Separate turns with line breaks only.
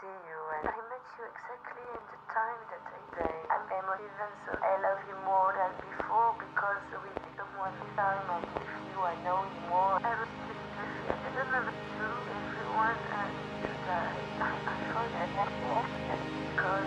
see you, and I met you exactly in the time that I say I'm emotive, and so I love you more than before because we did someone this time.